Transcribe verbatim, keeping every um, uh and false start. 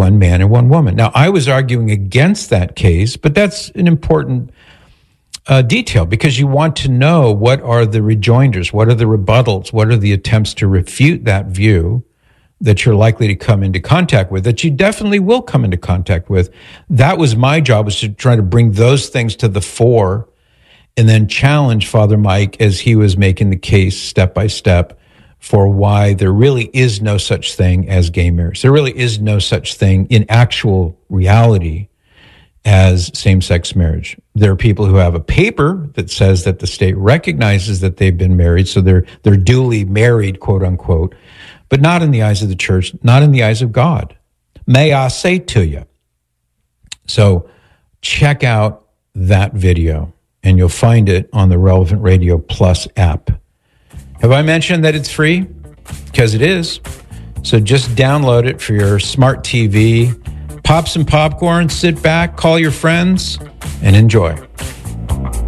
one man and one woman. Now, I was arguing against that case, but that's an important uh, detail because you want to know what are the rejoinders, what are the rebuttals, what are the attempts to refute that view that you're likely to come into contact with, that you definitely will come into contact with. That was my job, was to try to bring those things to the fore and then challenge Father Mike as he was making the case step by step for why there really is no such thing as gay marriage. There really is no such thing in actual reality as same-sex marriage. There are people who have a paper that says that the state recognizes that they've been married, so they're they're duly married, quote unquote, but not in the eyes of the church, not in the eyes of God. May I say to you. So check out that video, and you'll find it on the Relevant Radio Plus app. Have I mentioned that it's free? Because it is. So just download it for your smart T V, pop some popcorn, sit back, call your friends, and enjoy.